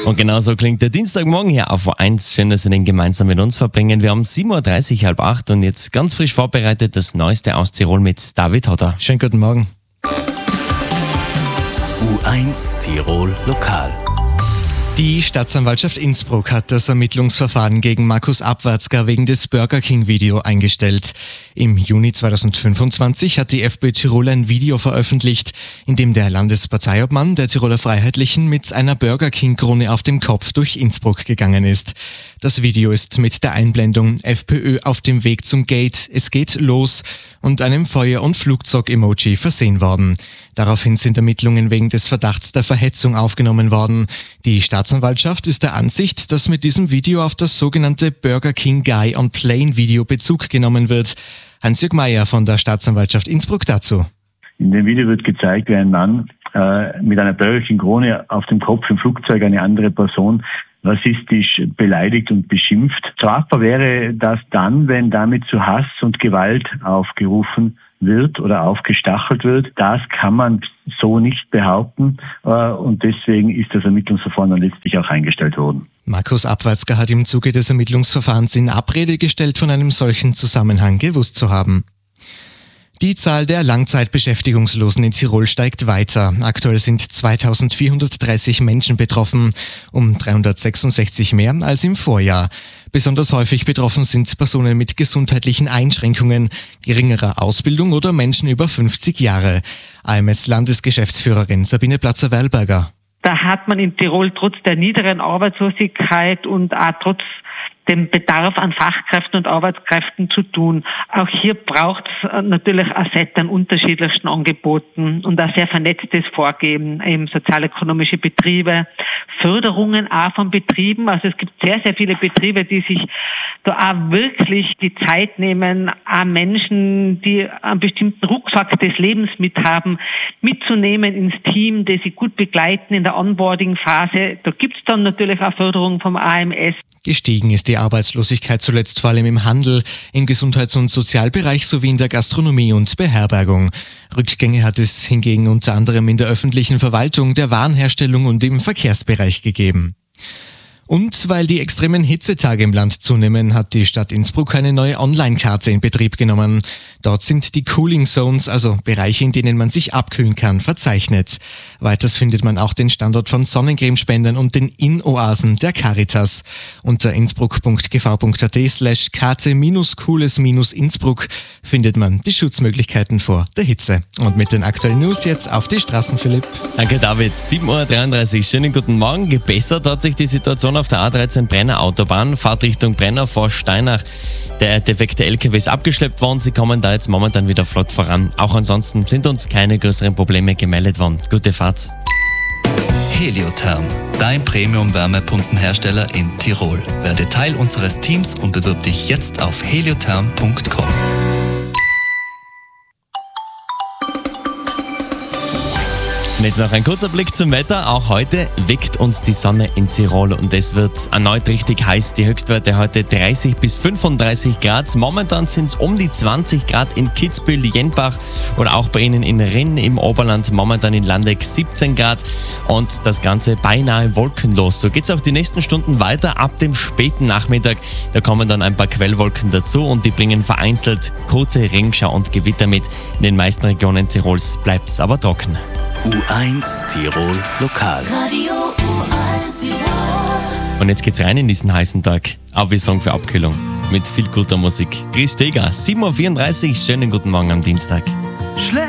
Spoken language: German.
Und genauso klingt der Dienstagmorgen hier auf O1. Schön, dass Sie den gemeinsam mit uns verbringen. Wir haben 7.30 Uhr, halb 8 und jetzt ganz frisch vorbereitet das Neueste aus Tirol mit David Hodder. Schönen guten Morgen. U1 Tirol Lokal. Die Staatsanwaltschaft Innsbruck hat das Ermittlungsverfahren gegen Markus Abwatzka wegen des Burger King-Video eingestellt. Im Juni 2025 hat die FPÖ Tirol ein Video veröffentlicht, in dem der Landesparteiobmann der Tiroler Freiheitlichen mit einer Burger King-Krone auf dem Kopf durch Innsbruck gegangen ist. Das Video ist mit der Einblendung FPÖ auf dem Weg zum Gate, es geht los und einem Feuer- und Flugzeug-Emoji versehen worden. Daraufhin sind Ermittlungen wegen des Verdachts der Verhetzung aufgenommen worden. Die Staatsanwaltschaft ist der Ansicht, dass mit diesem Video auf das sogenannte Burger King Guy on Plane Video Bezug genommen wird. Hans-Jörg Meyer von der Staatsanwaltschaft Innsbruck dazu. In dem Video wird gezeigt, wie ein Mann mit einer Burger King Krone auf dem Kopf im Flugzeug eine andere Person rassistisch beleidigt und beschimpft. Strafbar wäre das dann, wenn damit zu Hass und Gewalt aufgerufen wird oder aufgestachelt wird. Das kann man so nicht behaupten und deswegen ist das Ermittlungsverfahren dann letztlich auch eingestellt worden. Markus Abwatzka hat im Zuge des Ermittlungsverfahrens in Abrede gestellt, von einem solchen Zusammenhang gewusst zu haben. Die Zahl der Langzeitbeschäftigungslosen in Tirol steigt weiter. Aktuell sind 2430 Menschen betroffen, um 366 mehr als im Vorjahr. Besonders häufig betroffen sind Personen mit gesundheitlichen Einschränkungen, geringerer Ausbildung oder Menschen über 50 Jahre. AMS-Landesgeschäftsführerin Sabine Platzer-Weilberger. Da hat man in Tirol trotz der niederen Arbeitslosigkeit und auch trotz dem Bedarf an Fachkräften und Arbeitskräften zu tun. Auch hier braucht es natürlich ein Set an unterschiedlichsten Angeboten und ein sehr vernetztes Vorgehen, eben sozialökonomische Betriebe, Förderungen auch von Betrieben. Also es gibt sehr, sehr viele Betriebe, die sich da auch wirklich die Zeit nehmen, auch Menschen, die einen bestimmten Rucksack des Lebens mithaben, mitzunehmen ins Team, die sie gut begleiten in der Onboarding-Phase. Da gibt es dann natürlich auch Förderung vom AMS. Gestiegen ist die Arbeitslosigkeit zuletzt vor allem im Handel, im Gesundheits- und Sozialbereich sowie in der Gastronomie und Beherbergung. Rückgänge hat es hingegen unter anderem in der öffentlichen Verwaltung, der Warenherstellung und im Verkehrsbereich gegeben. Und weil die extremen Hitzetage im Land zunehmen, hat die Stadt Innsbruck eine neue Online-Karte in Betrieb genommen. Dort sind die Cooling Zones, also Bereiche, in denen man sich abkühlen kann, verzeichnet. Weiters findet man auch den Standort von Sonnencremespendern und den In-Oasen der Caritas. Unter innsbruck.gv.at/karte-cooles-Innsbruck findet man die Schutzmöglichkeiten vor der Hitze. Und mit den aktuellen News jetzt auf die Straßen, Philipp. Danke, David. 7.33 Uhr. Schönen guten Morgen. Gebessert hat sich die Situation auf der A13 Brenner Autobahn. Fahrt Richtung Brenner vor Steinach. Der defekte LKW ist abgeschleppt worden. Sie kommen da jetzt momentan wieder flott voran. Auch ansonsten sind uns keine größeren Probleme gemeldet worden. Gute Fahrt. Heliotherm, dein Premium-Wärmepumpenhersteller in Tirol. Werde Teil unseres Teams und bewirb dich jetzt auf heliotherm.com. Und jetzt noch ein kurzer Blick zum Wetter. Auch heute weckt uns die Sonne in Tirol und es wird erneut richtig heiß. Die Höchstwerte heute 30 bis 35 Grad. Momentan sind es um die 20 Grad in Kitzbühel, Jenbach oder auch bei Ihnen in Rinn im Oberland. Momentan in Landeck 17 Grad und das Ganze beinahe wolkenlos. So geht es auch die nächsten Stunden weiter. Ab dem späten Nachmittag, da kommen dann ein paar Quellwolken dazu und die bringen vereinzelt kurze Regenschauer und Gewitter mit. In den meisten Regionen Tirols bleibt es aber trocken. U1 Tirol Lokal. Radio U1 Tirol. Und jetzt geht's rein in diesen heißen Tag. Auch wir Song für Abkühlung. Mit viel guter Musik. Chris Steger, 7.34 Uhr. Schönen guten Morgen am Dienstag.